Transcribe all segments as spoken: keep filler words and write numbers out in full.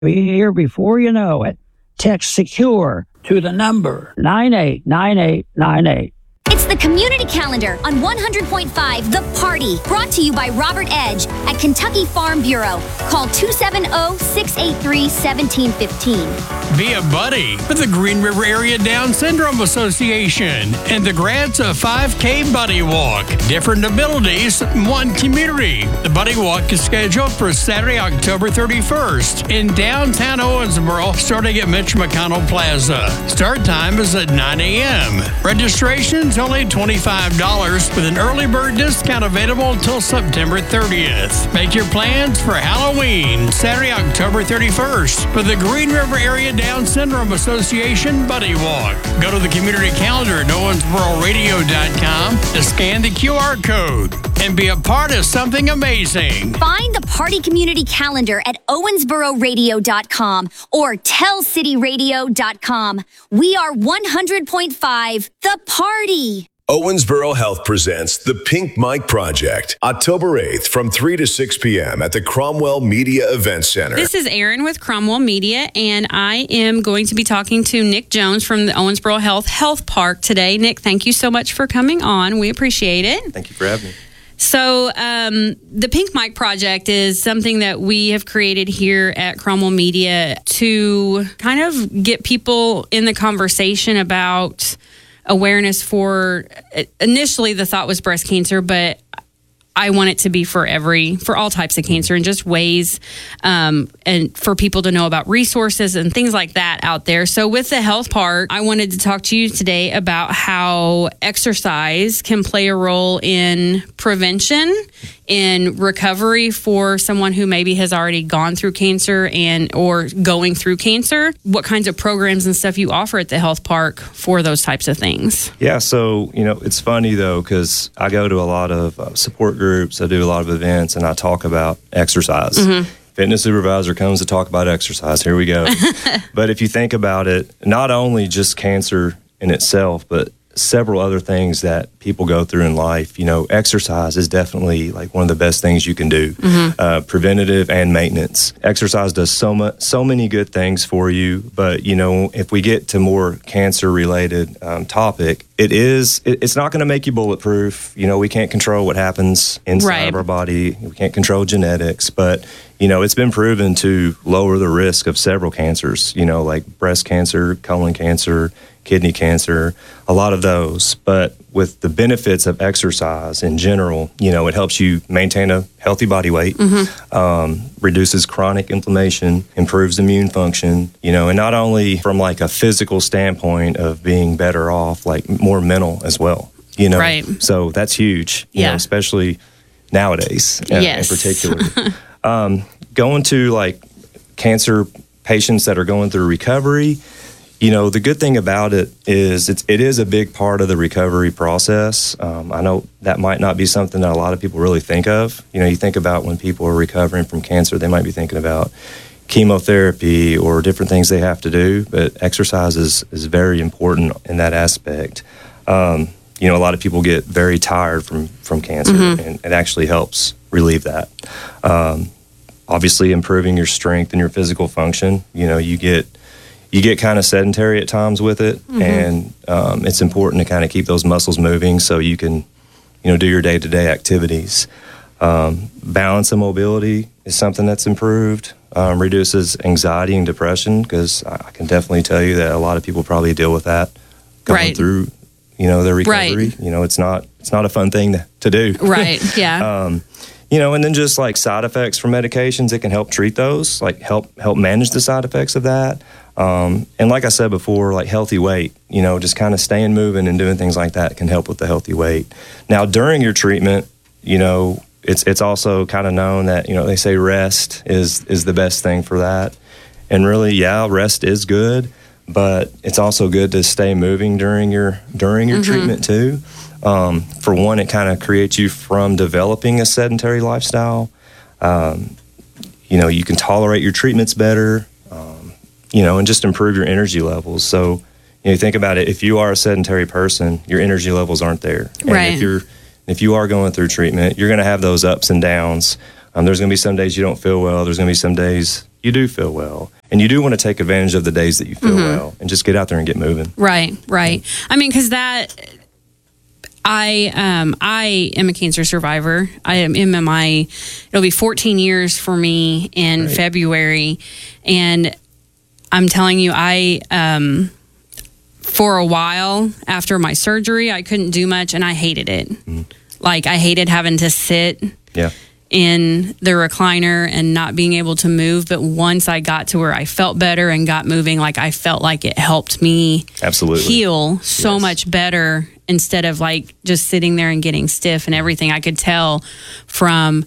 Be here before you know it. Text SECURE to the number nine eight nine eight nine eight. It's the Community Calendar on one hundred point five The Party, brought to you by Robert Edge at Kentucky Farm Bureau. Call two seven zero, six eight three, one seven one five. Be a buddy with the Green River Area Down Syndrome Association and the grants of five K Buddy Walk. Different abilities, one community. The Buddy Walk is scheduled for Saturday, October thirty-first in downtown Owensboro, starting at Mitch McConnell Plaza. Start time is at nine a.m. Registration's only twenty-five dollars with an early bird discount available until September thirtieth. Make your plans for Halloween, Saturday, October thirty-first for the Green River Area Down Syndrome Association Buddy Walk. Go to the community calendar at owensboro radio dot com to scan the Q R code and be a part of something amazing. Find the Party Community Calendar at owensboro radio dot com or tell city radio dot com. We are one hundred point five The Party. Owensboro Health presents the Pink Mike Project, October eighth from three to six p.m. at the Cromwell Media Event Center. This is Erin with Cromwell Media, and I am going to be talking to Nick Jones from the Owensboro Health Health Park today. Nick, thank you so much for coming on. We appreciate it. Thank you for having me. So um, the Pink Mike Project is something that we have created here at Cromwell Media to kind of get people in the conversation about awareness for, initially the thought was breast cancer, but I want it to be for every, for all types of cancer, and just ways um, and for people to know about resources and things like that out there. So with the health part, I wanted to talk to you today about how exercise can play a role in prevention, in recovery for someone who maybe has already gone through cancer and or going through cancer. What kinds of programs and stuff you offer at the health park for those types of things? Yeah, so, you know, it's funny, though, because I go to a lot of uh, support groups, I do a lot of events, and I talk about exercise. Mm-hmm. Fitness supervisor comes to talk about exercise. Here we go. But if you think about it, not only just cancer in itself, but several other things that people go through in life. You know, exercise is definitely like one of the best things you can do, mm-hmm. uh, preventative and maintenance. Exercise does so much, so many good things for you. But, you know, if we get to more cancer-related um, topic, it is, it, it's not going to make you bulletproof. You know, we can't control what happens inside right. of our body. We can't control genetics, but you know, it's been proven to lower the risk of several cancers, you know, like breast cancer, colon cancer, kidney cancer, a lot of those. But with the benefits of exercise in general, you know, it helps you maintain a healthy body weight, mm-hmm. um, reduces chronic inflammation, improves immune function, you know, and not only from like a physical standpoint of being better off, like more mental as well, you know. Right. So that's huge, you yeah. know, especially nowadays uh, yes. in particular. um, going to like cancer patients that are going through recovery, you know, the good thing about it is it's, it is a big part of the recovery process. Um, I know that might not be something that a lot of people really think of. You know, you think about when people are recovering from cancer, they might be thinking about chemotherapy or different things they have to do, but exercise is, is very important in that aspect. Um, you know, a lot of people get very tired from, from cancer, mm-hmm. and it actually helps relieve that. Um, obviously, improving your strength and your physical function. You know, you get you get kind of sedentary at times with it, mm-hmm. and um, it's important to kind of keep those muscles moving so you can, you know, do your day-to-day activities. Um, balance and mobility is something that's improved. Um, reduces anxiety and depression, because I can definitely tell you that a lot of people probably deal with that going right. through, you know, their recovery. Right. You know, it's not it's not a fun thing to, to do. Right. Yeah. um, you know, and then just like side effects from medications, it can help treat those, like help help manage the side effects of that. Um, and like I said before, like healthy weight, you know, just kind of staying moving and doing things like that can help with the healthy weight. Now, during your treatment, you know, it's it's also kind of known that, you know, they say rest is is the best thing for that. And really, yeah, rest is good, but it's also good to stay moving during your during your mm-hmm. treatment too. Um, for one, it kind of creates you from developing a sedentary lifestyle. Um, you know, you can tolerate your treatments better, um, you know, and just improve your energy levels. So, you know, think about it. If you are a sedentary person, your energy levels aren't there. And right. if you're if you are going through treatment, you're going to have those ups and downs. Um, there's going to be some days you don't feel well. There's going to be some days you do feel well. And you do want to take advantage of the days that you feel mm-hmm. well and just get out there and get moving. Right, right. I mean, because that, I um, I am a cancer survivor. I am M M I. It'll be fourteen years for me in right. February. And I'm telling you, I, um, for a while after my surgery, I couldn't do much and I hated it. Mm. Like, I hated having to sit. Yeah. in the recliner and not being able to move. But once I got to where I felt better and got moving, like I felt like it helped me absolutely heal so yes. much better instead of like just sitting there and getting stiff and everything. I could tell from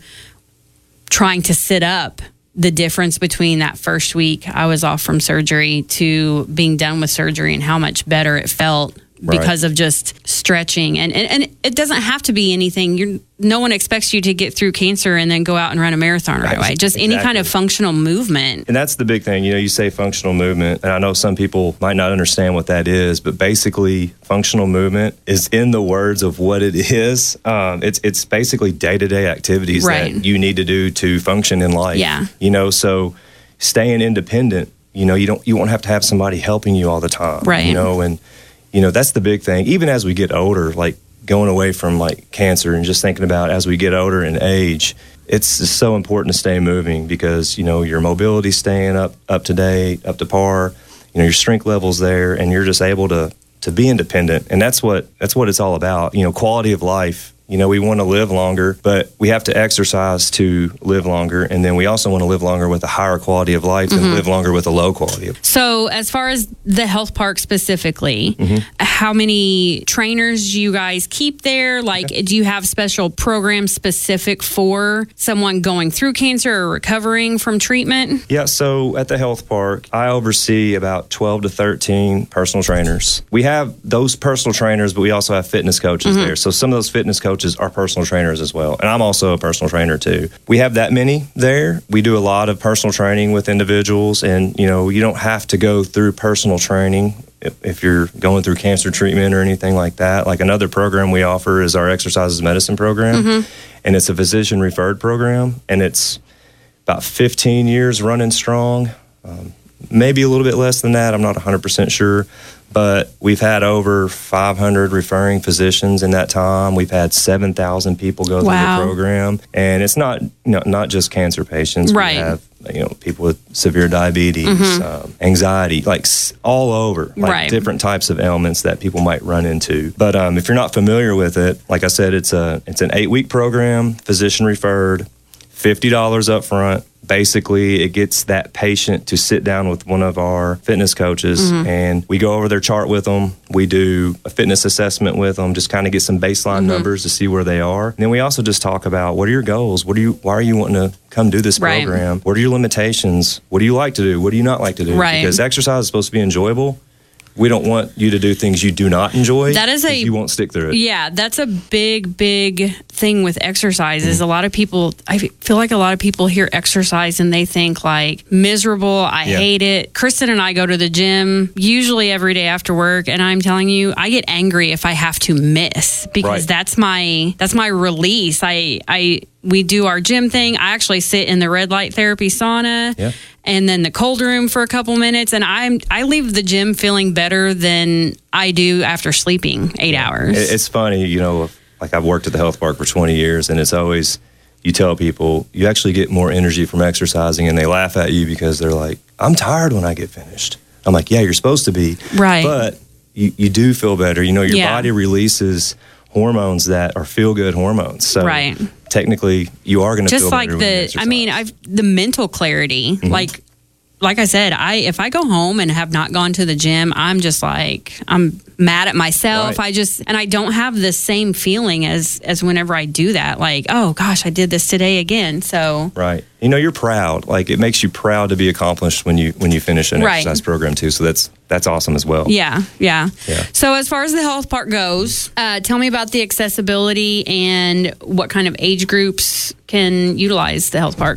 trying to sit up the difference between that first week I was off from surgery to being done with surgery and how much better it felt. Right. Because of just stretching. And, and and it doesn't have to be anything. You're, no one expects you to get through cancer and then go out and run a marathon right away. Just exactly. any kind of functional movement. And that's the big thing. You know, you say functional movement, and I know some people might not understand what that is, but basically functional movement is in the words of what it is. Um, it's, it's basically day-to-day activities right. that you need to do to function in life. Yeah. You know, so staying independent, you know, you don't you won't have to have somebody helping you all the time. Right. You know, and you know, that's the big thing. Even as we get older, like going away from like cancer and just thinking about as we get older in age, it's just so important to stay moving because, you know, your mobility's staying up, up to date, up to par, you know, your strength level's there and you're just able to, to be independent. And that's what, that's what it's all about. You know, quality of life. You know, we want to live longer, but we have to exercise to live longer. And then we also want to live longer with a higher quality of life mm-hmm. and live longer with a low quality of life. So as far as the health park specifically, mm-hmm. how many trainers do you guys keep there? Like, okay. do you have special programs specific for someone going through cancer or recovering from treatment? Yeah, so at the health park, I oversee about twelve to thirteen personal trainers. We have those personal trainers, but we also have fitness coaches mm-hmm. there. So some of those fitness coaches are personal trainers as well. And I'm also a personal trainer too. We have that many there. We do a lot of personal training with individuals and, you know, you don't have to go through personal training if, if you're going through cancer treatment or anything like that. Like another program we offer is our Exercises Medicine program. Mm-hmm. And it's a physician referred program. And it's about fifteen years running strong. Um, maybe a little bit less than that. I'm not one hundred percent sure. But we've had over five hundred referring physicians in that time. We've had seven thousand people go wow. through the program. And it's not you know, not just cancer patients. Right. We have you know people with severe diabetes, mm-hmm. um, anxiety, like all over, like right. different types of ailments that people might run into. But um, if you're not familiar with it, like I said, it's a it's an eight-week program, physician referred, fifty dollars up front. Basically, it gets that patient to sit down with one of our fitness coaches mm-hmm. and we go over their chart with them. We do a fitness assessment with them, just kind of get some baseline mm-hmm. numbers to see where they are. And then we also just talk about what are your goals? What do you, why are you wanting to come do this right. program? What are your limitations? What do you like to do? What do you not like to do? Right. Because exercise is supposed to be enjoyable. We don't want you to do things you do not enjoy. That is a you won't stick through it. Yeah, that's a big, big thing with exercise. Is mm-hmm. a lot of people. I feel like a lot of people hear exercise and they think like miserable. I yeah. hate it. Kristen and I go to the gym usually every day after work, and I'm telling you, I get angry if I have to miss because right. that's my that's my release. I I. We do our gym thing. I actually sit in the red light therapy sauna yeah. and then the cold room for a couple minutes. And I'm, I leave the gym feeling better than I do after sleeping eight hours. It's funny, you know, like I've worked at the health park for twenty years and it's always, you tell people you actually get more energy from exercising and they laugh at you because they're like, I'm tired when I get finished. I'm like, yeah, you're supposed to be. Right. But you, you do feel better. You know, your yeah. body releases hormones that are feel-good hormones. So right. technically, you are going to feel like better the. when you exercise. I mean, I've the mental clarity. Mm-hmm. Like, like I said, I if I go home and have not gone to the gym, I'm just like I'm mad at myself. Right. I just and I don't have the same feeling as as whenever I do that. Like, oh gosh, I did this today again. So right, you know, you're proud. Like it makes you proud to be accomplished when you when you finish an right. exercise program too. So that's that's awesome as well. Yeah, yeah, yeah. So as far as the health part goes, uh, tell me about the accessibility and what kind of age groups can utilize the health park.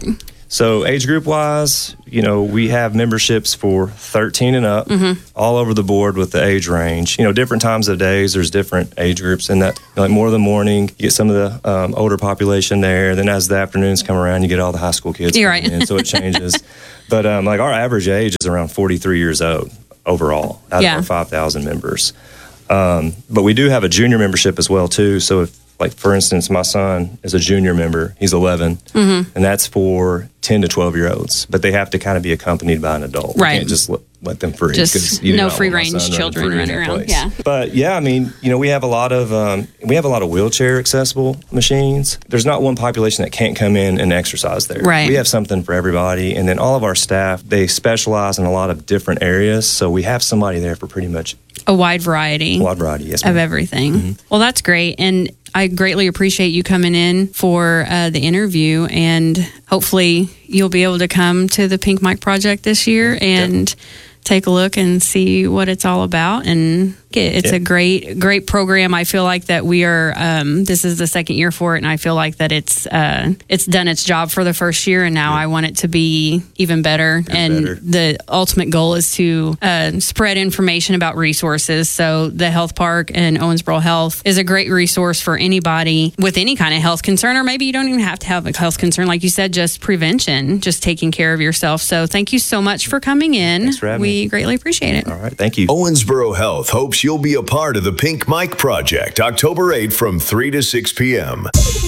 So age group wise, you know, we have memberships for thirteen and up, mm-hmm. all over the board with the age range. You know, different times of days, there's different age groups in that. You know, like more of the morning, you get some of the um, older population there. Then as the afternoons come around, you get all the high school kids. You're right. In, so it changes. But um, like our average age is around forty-three years old overall out yeah. of our five thousand members. Um, but we do have a junior membership as well too. So if, like, for instance, my son is a junior member. He's eleven, mm-hmm. and that's for ten to twelve year olds. But they have to kind of be accompanied by an adult. Right. You can't just let, let them free. Just you no free range children running around. Place. Yeah. But yeah, I mean, you know, we have a lot of um, we have a lot of wheelchair accessible machines. There's not one population that can't come in and exercise there. Right. We have something for everybody, and then all of our staff, they specialize in a lot of different areas. So we have somebody there for pretty much a wide variety. A wide variety, yes, of ma'am. everything. Mm-hmm. Well, that's great, and I greatly appreciate you coming in for uh, the interview, and hopefully you'll be able to come to the Pink Mike Project this year and yep. take a look and see what it's all about. And it's yep. a great, great program. I feel like that we are, um, this is the second year for it, and I feel like that it's uh, it's done its job for the first year, and now yep. I want it to be even better. Even and better. The ultimate goal is to uh, spread information about resources. So the health park and Owensboro Health is a great resource for anybody with any kind of health concern, or maybe you don't even have to have a health concern. Like you said, just prevention, just taking care of yourself. So thank you so much for coming in. Thanks for having we me. greatly appreciate it. All right. Thank you. Owensboro Health hopes you'll be a part of the Pink Mike Project, October eighth from three to six p.m.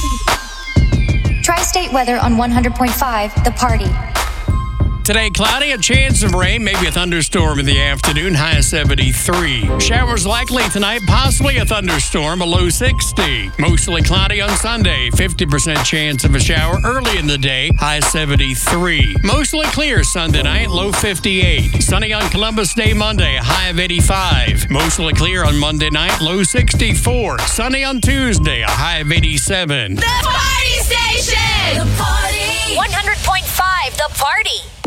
Tri-State weather on one hundred point five, The Party. Today, cloudy, a chance of rain, maybe a thunderstorm in the afternoon, high seventy-three. Showers likely tonight, possibly a thunderstorm, a low sixty. Mostly cloudy on Sunday, fifty percent chance of a shower early in the day, high seventy-three. Mostly clear Sunday night, low fifty-eight. Sunny on Columbus Day Monday, high of eighty-five. Mostly clear on Monday night, low sixty-four. Sunny on Tuesday, a high of eighty-seven. The Party Station! The Party! one hundred point five, The Party.